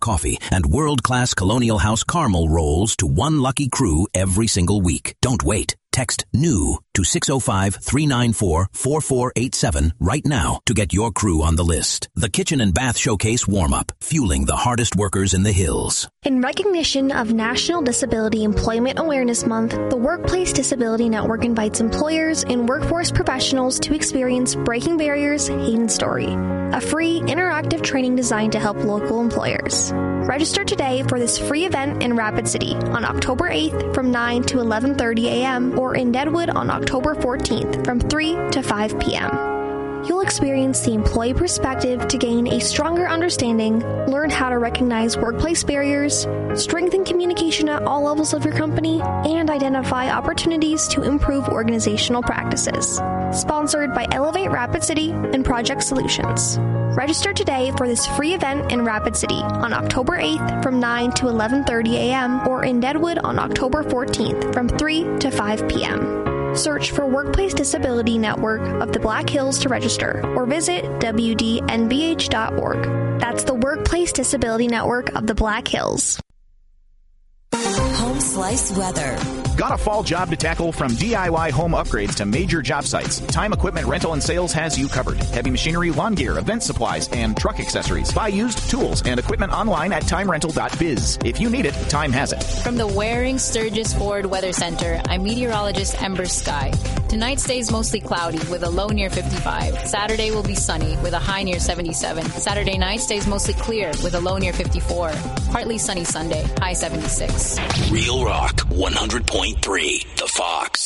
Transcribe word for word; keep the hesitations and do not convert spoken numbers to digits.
coffee and world-class Colonial House caramel rolls to one lucky crew every single week. Don't wait. Text NEW to six oh five, three nine four, four four eight seven right now to get your crew on the list. The Kitchen and Bath Showcase warm-up, fueling the hardest workers in the hills. In recognition of National Disability Employment Awareness Month, the Workplace Disability Network invites employers and workforce professionals to experience Breaking Barriers Hayden Story, a free interactive training designed to help local employers. Register today for this free event in Rapid City on October eighth from nine to eleven thirty a.m. or in Deadwood on October fourteenth from three to five p.m. You'll experience the employee perspective to gain a stronger understanding, learn how to recognize workplace barriers, strengthen communication at all levels of your company, and identify opportunities to improve organizational practices. Sponsored by Elevate Rapid City and Project Solutions. Register today for this free event in Rapid City on October eighth from nine to eleven thirty a.m. or in Deadwood on October fourteenth from three to five p.m. Search for Workplace Disability Network of the Black Hills to register or visit w d n b h dot org. That's the Workplace Disability Network of the Black Hills. Home Slice Weather. Got a fall job to tackle? From D I Y home upgrades to major job sites, Time Equipment Rental and Sales has you covered. Heavy machinery, lawn gear, event supplies, and truck accessories. Buy used tools and equipment online at time rental dot biz. If you need it, Time has it. From the Waring Sturgis Ford Weather Center, I'm meteorologist Ember Sky. Tonight stays mostly cloudy with a low near fifty-five. Saturday will be sunny with a high near seventy-seven. Saturday night stays mostly clear with a low near fifty-four. Partly sunny Sunday, high seventy-six. Real Rock one hundred point three, The Fox.